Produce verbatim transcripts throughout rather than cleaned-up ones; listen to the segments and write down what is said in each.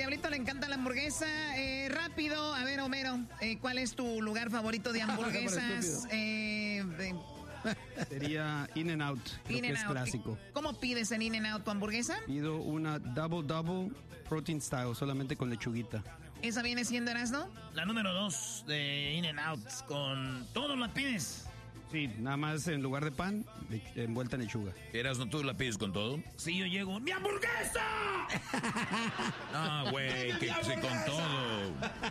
Diablito le encanta la hamburguesa. Eh, rápido, a ver, Homero, eh, ¿cuál es tu lugar favorito de hamburguesas? eh, de... Sería In-N-Out, creo que es clásico. ¿Cómo pides en In-N-Out tu hamburguesa? Pido una Double Double Protein Style, solamente con lechuguita. ¿Esa viene siendo, Erasno? La número dos de In-N-Out, con todo la pides. Sí, nada más en lugar de pan, de, envuelta en lechuga. ¿Erasno, tú la pides con todo? Sí, yo llego, ¡mi hamburguesa! No, güey, que sí, con todo.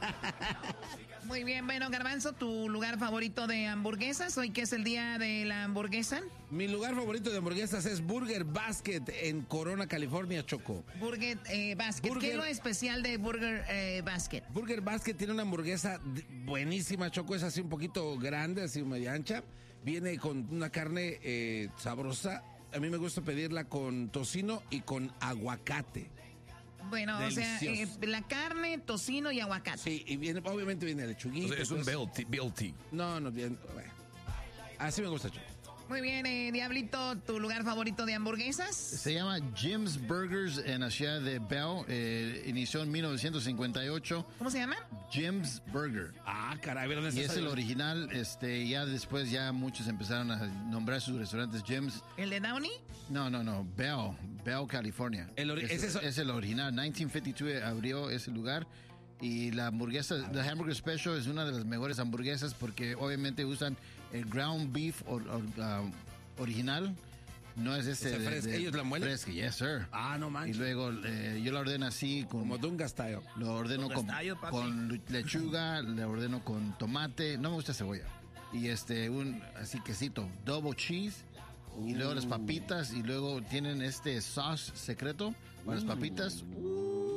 Muy bien, bueno, Garbanzo, ¿tu lugar favorito de hamburguesas? Hoy que es el día de la hamburguesa. Mi lugar favorito de hamburguesas es Burger Basket en Corona, California, Choco. Burger eh, Basket. Burger... ¿Qué es lo especial de Burger eh, Basket? Burger Basket tiene una hamburguesa buenísima, Choco. Es así un poquito grande, así media ancha. Viene con una carne eh, sabrosa. A mí me gusta pedirla con tocino y con aguacate. Bueno, delicioso. O sea, eh, la carne, tocino y aguacate. Sí, y viene, obviamente viene lechuguita. O sea, es un B L T. No, no, bien. Bueno. Así me gusta, Choco. Muy bien, eh, Diablito, ¿tu lugar favorito de hamburguesas? Se llama Jim's Burgers en la ciudad de Bell. Eh, inició en mil novecientos cincuenta y ocho. ¿Cómo se llama? Jim's Burger. Ah, caray, ¿dónde y es el original. Este, ya después ya muchos empezaron a nombrar sus restaurantes Jim's. ¿El de Downey? No, no, no. Bell, Bell, California. El ori- es, ¿es, eso? es el original. mil novecientos cincuenta y dos abrió ese lugar. Y la hamburguesa, la Hamburger Special es una de las mejores hamburguesas porque obviamente usan el ground beef or, or, uh, original. No es ese o sea, de, de, ¿ellos la muelen? Fresca, yes, sir. Ah, no manches. Y luego eh, yo la ordeno así con... Como Dunga Style. Lo ordeno con, Style, con lechuga, le ordeno con tomate. No me gusta cebolla. Y este, un así quesito, double cheese. Uh. Y luego las papitas. Y luego tienen este sauce secreto para uh. las papitas. Uh.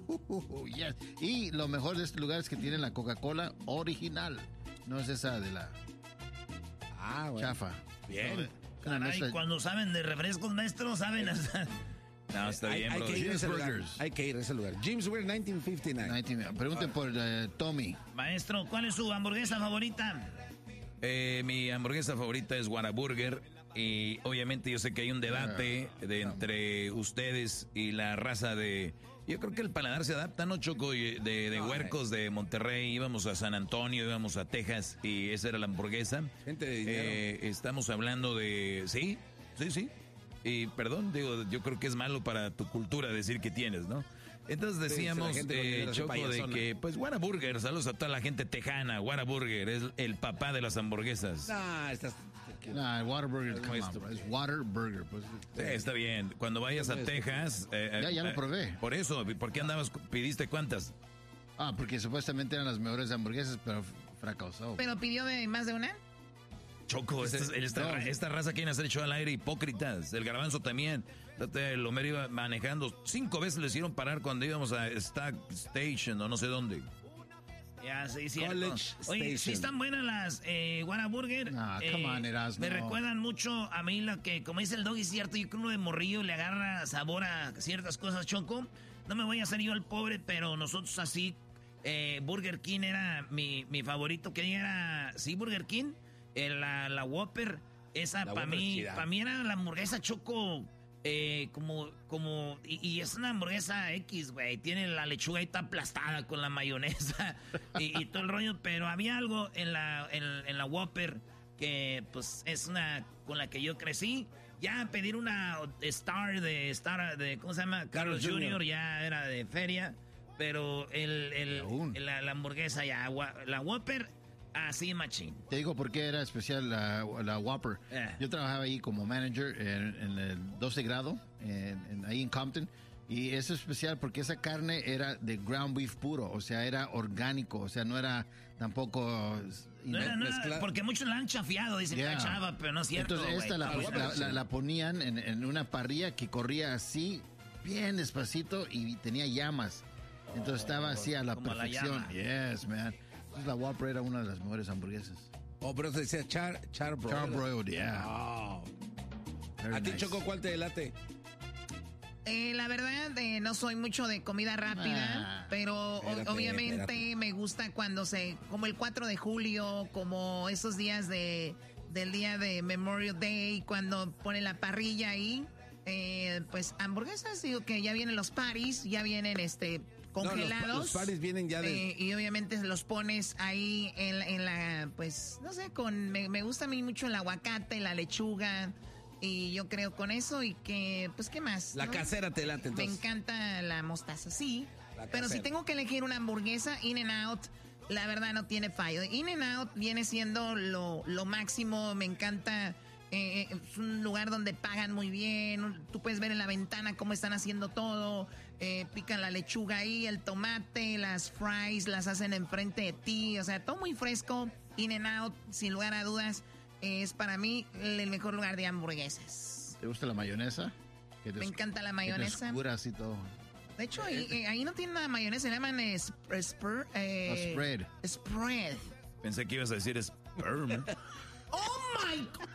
Yes. Y lo mejor de este lugar es que tienen la Coca-Cola original. No es esa de la ah, bueno. chafa. Bien. Caray, cuando saben de refrescos, maestro, saben hasta... No, está bien, hay, bro. hay que ir a ese lugar. Burgers. Hay que ir a ese lugar. Jim's Burger mil novecientos cincuenta y nueve. Pregunten por uh, Tommy. Maestro, ¿cuál es su hamburguesa favorita? Eh, mi hamburguesa favorita es Whataburger. Y obviamente yo sé que hay un debate de entre ustedes y la raza de... Yo creo que el paladar se adapta, ¿no, Choco? De, de huercos de Monterrey, íbamos a San Antonio, íbamos a Texas y esa era la hamburguesa. Gente de dinero. Eh, estamos hablando de... Sí, sí, sí. Y perdón, digo, yo creo que es malo para tu cultura decir que tienes, ¿no? Entonces decíamos, sí, eh, Choco, de que, pues, Whataburger, saludos a toda la gente tejana, Whataburger es el papá de las hamburguesas. Nah, estás... Nah, Whataburger, come on, bro. Es Whataburger. Pues, sí, está bien. Cuando vayas a Texas... Eh, ya, ya lo probé. Eh, por eso, ¿por qué andabas, pidiste cuántas? Ah, porque supuestamente eran las mejores hamburguesas, pero fracasó. ¿Pero pidió de más de una? Choco, esta, esta, no. esta raza quieren hacer hecho al aire, hipócritas. El Garbanzo también. El Homero iba manejando. Cinco veces le hicieron parar cuando íbamos a Stack Station o no sé dónde. Ya, sí, sí. College Oye, Station. sí están buenas las eh, Whataburger. Ah, eh, come on, Erasmo. Me recuerdan mucho a mí lo que, como dice el Doggy, cierto, yo creo uno de morrillo le agarra sabor a ciertas cosas, Choco. No me voy a hacer yo el pobre, pero nosotros así, eh, Burger King era mi, mi favorito, que era, sí, Burger King. La, la Whopper, esa para mí, para mí era la hamburguesa, Choco, eh, como, como, y, y es una hamburguesa X, güey, tiene la lechuga ahí está aplastada con la mayonesa y, y todo el rollo, pero había algo en la, en, en la Whopper que, pues, es una con la que yo crecí. Ya pedir una Star de, Star de, ¿cómo se llama? Carlos junior ya era de feria, pero el, el, la, la hamburguesa ya, la Whopper, así, machín. Te digo por qué era especial la, la Whopper. Yeah. Yo trabajaba ahí como manager en, en el doce grado, en, en, ahí en Compton. Y es especial porque esa carne era de ground beef puro, o sea, era orgánico, o sea, no era tampoco... No era, no era, porque muchos la han chafiado, dicen yeah. que chava, pero no es cierto. Entonces esta la, la, la, la ponían en, en una parrilla que corría así, bien despacito y tenía llamas. Entonces estaba así a la Como perfección. La yes, man. Entonces la Whopper era una de las mejores hamburguesas. Oh, pero se decía char, charbroiled. Charbroiled, yeah. Oh. Very ¿A ti, nice. Choco, cuál te delate? Eh, la verdad, eh, no soy mucho de comida rápida, Ah, pero espérate, o- obviamente espérate. me gusta cuando se, como el cuatro de julio, como esos días de del día de Memorial Day, cuando ponen la parrilla ahí, eh, pues hamburguesas, digo que ya vienen los parties, ya vienen este congelados. No, los, los paris vienen ya de... Eh, y obviamente los pones ahí en, en la, pues, no sé, con me, me gusta a mí mucho el aguacate, la lechuga, y yo creo con eso y que, pues, ¿qué más? La ¿no? casera te late, entonces. Me encanta la mostaza, sí, La pero si casera. tengo que elegir una hamburguesa, In-N-Out, la verdad no tiene fallo. In-N-Out viene siendo lo, lo máximo, me encanta... Eh, es un lugar donde pagan muy bien, tú puedes ver en la ventana cómo están haciendo todo, eh, pican la lechuga ahí, el tomate, las fries las hacen enfrente de ti, o sea, todo muy fresco. In-N-Out, sin lugar a dudas, es para mí el mejor lugar de hamburguesas. ¿Te gusta la mayonesa? Que te Me es- encanta la que te mayonesa. escurra así todo. De hecho, ahí, eh, ahí no tiene nada de mayonesa, le llaman eh, sp- spur- eh, A spread. Spread. Pensé que ibas a decir sperm. ¡Oh, my God!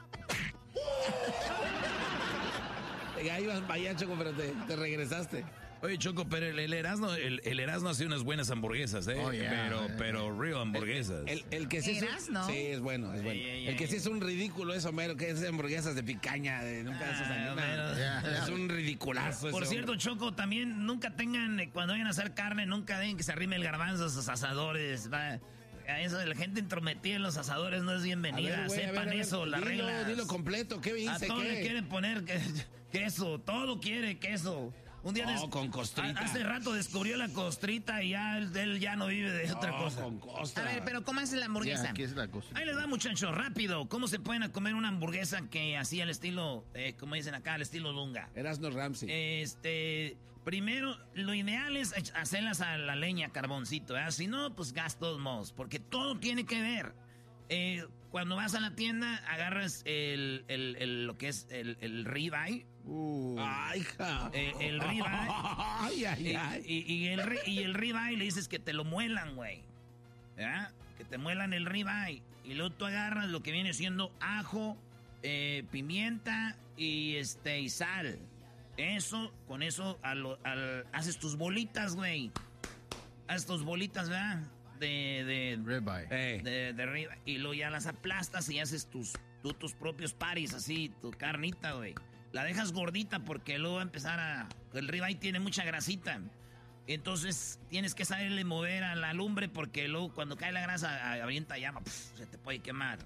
Ahí vas para allá, Choco, pero te, te regresaste. Oye, Choco, pero el, el Erasmo, el, el Erasmo hace unas buenas hamburguesas, ¿eh? Oh, yeah, pero, yeah, pero real hamburguesas. El, el que sí es, un- Erasmo. sí, es bueno, es bueno. Ey, ey, el que ey. sí es un ridículo es Homero, que es hamburguesas de picaña, de nunca esos Ah, Homero. Ya, ya. Es un ridiculazo. Por ese cierto, hombre. Choco, también nunca tengan, eh, cuando vayan a hacer carne, nunca dejen que se arrime el garbanzo a sus asadores. Va. A eso, la gente entrometida en los asadores no es A bienvenida. ver, güey, a ver, Sepan a ver, eso, la dilo, regla. Dilo completo, ¿qué A dice? todo ¿Qué? le quieren poner que- queso, todo quiere queso. Un día No, des- con costrita. a- Hace rato descubrió la costrita y ya él, él ya no vive de otra No, cosa. con costra. A ver, pero ¿cómo haces la hamburguesa? Ya, aquí es la cosa. Ahí les va, muchachos, rápido. ¿Cómo se pueden comer una hamburguesa que así al estilo, eh, como dicen acá, al estilo lunga? Erasno Ramsey. Este, primero, lo ideal es ech- hacerlas a la leña, carboncito, ¿verdad? Si no, pues gas todos modos, porque todo tiene que ver. Eh, cuando vas a la tienda, agarras el, el- el- lo que es el, el ribeye, Uh. Ay, hija. eh, el ribeye, Ay, ay, y, ay. y- y el, ri- y el ribeye le dices que te lo muelan, güey. ¿Verdad? Que te muelan el ribeye. Y luego tú agarras lo que viene siendo ajo, eh, pimienta y este y sal. Eso, con eso a lo- al- haces tus bolitas, güey. Haces tus bolitas, ¿verdad? De, de, Ribeye. Eh. de, de arriba. Y luego ya las aplastas y haces tus, tú, tus propios paris, así, tu carnita, güey. La dejas gordita porque luego va a empezar a... El ribeye tiene mucha grasita. Entonces tienes que saberle mover a la lumbre porque luego cuando cae la grasa a- avienta llama, pf, se te puede quemar.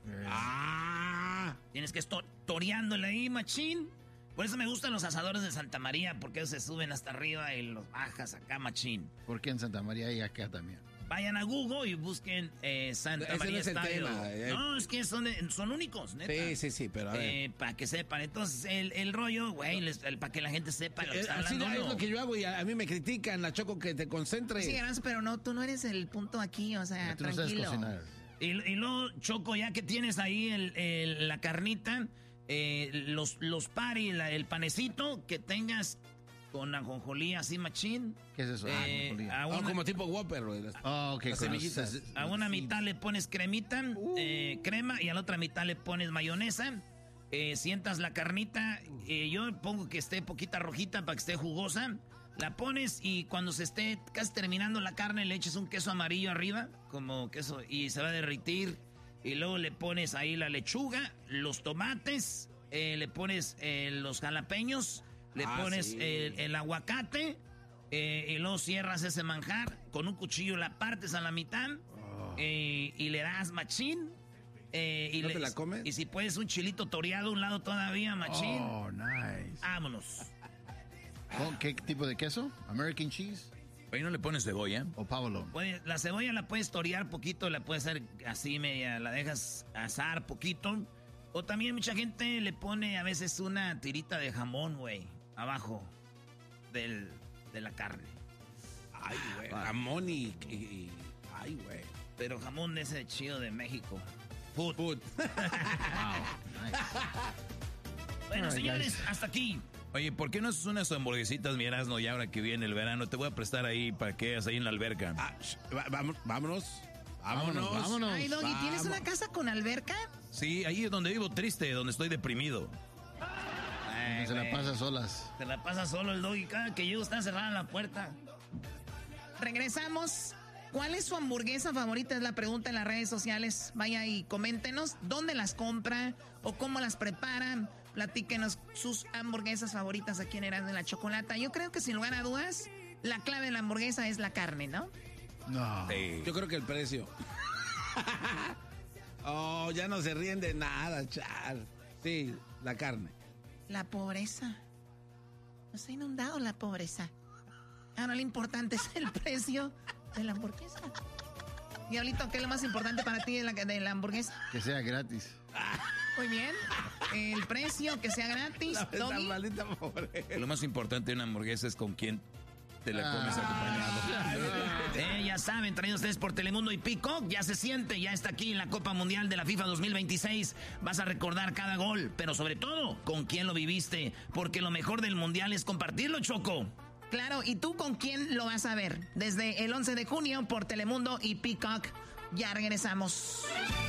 Ah. Tienes que estar toreándole ahí, machín. Por eso me gustan los asadores de Santa María, porque ellos se suben hasta arriba y los bajas acá, machín. Porque en Santa María y acá también. Vayan a Google y busquen eh, Santa Ese no María es el Style. tema, eh. No, es que son, de- son únicos, neta. Sí, sí, sí, pero a ver. Eh, para que sepan. Entonces, el, el rollo, güey, les- el- para que la gente sepa lo que Eh, está así hablando es uno. lo que yo hago y a, a mí me critican, la Choco, que te concentres. Sí, Garbanzo, pero no, tú no eres el punto aquí, o sea, Tú no sabes tranquilo. cocinar. Y, y luego, Choco, ya que tienes ahí el, el- la carnita, eh, los, los pari, la- el panecito que tengas con ajonjolí así machín. ¿Qué es eso? Ah, Eh, ajonjolí. a, Ah, una, como tipo Whopper, güey. Oh, ok. las con semillitas. los- a una mitad le pones cremita, eh, crema, y a la otra mitad le pones mayonesa. Eh, sientas la carnita, eh, yo pongo que esté poquita rojita para que esté jugosa. La pones y cuando se esté casi terminando la carne le echas un queso amarillo arriba, como queso, y se va a derritir. Y luego le pones ahí la lechuga, los tomates, eh, le pones eh, los jalapeños, le Ah, pones sí. el, el aguacate, eh, y luego cierras ese manjar, con un cuchillo la partes a la mitad, eh, y le das machín. eh, y ¿No le- te la comes? Y si puedes un chilito toreado a un lado todavía, machín. Oh, nice. Vámonos. ¿Con ¿Qué tipo de queso? ¿American cheese Oye, ¿no le pones cebolla? o provolone? Puede- la cebolla la puedes torear poquito, la puedes hacer así media, la dejas asar poquito. O también mucha gente le pone a veces una tirita de jamón, güey, abajo del, de la carne. Ay, güey. Jamón y, y- y- Ay, güey. Pero jamón ese chido de México. Food. Food. Wow, nice. Bueno, Alright, señores, guys. hasta aquí. Oye, ¿por qué no haces unas hamburguesitas, mi Erasmo, ya ahora que viene el verano? Te voy a prestar ahí para que hagas ahí en la alberca. Ah, sh, va- vamos, vámonos. Vámonos, Vámonos. vámonos. Ay, Doggy, ¿tienes Vamos. una casa con alberca? Sí, ahí es donde vivo triste, donde estoy deprimido. Ay, Se la güey, pasa solas. Se la pasa solo el doggy. Cada que llego está cerrada la puerta. Regresamos. ¿Cuál es su hamburguesa favorita? Es la pregunta en las redes sociales. Vaya y coméntenos dónde las compra o cómo las preparan. Platíquenos sus hamburguesas favoritas aquí en Erasmo y la Chocolata. Yo creo que sin lugar a dudas, la clave de la hamburguesa es la carne, ¿no? No. Sí. Yo creo que el precio. Oh, ya no se ríen de nada, chal. Sí, la carne. La pobreza. Nos ha inundado la pobreza. Ahora lo importante es el precio de la hamburguesa. Diablito, ¿qué es lo más importante para ti de la, de la hamburguesa? Que sea gratis. Muy bien. El precio, que sea gratis. La, esa Doggy. maldita pobreza. Lo más importante de una hamburguesa es con quién te la comes Ah. acompañado. Eh, ya saben, traídos ustedes por Telemundo y Peacock, ya se siente, ya está aquí en la Copa Mundial de la FIFA dos mil veintiséis. Vas a recordar cada gol, pero sobre todo, con quién lo viviste, porque lo mejor del Mundial es compartirlo, Choco. Claro, ¿y tú con quién lo vas a ver? Desde el once de junio por Telemundo y Peacock. Ya regresamos.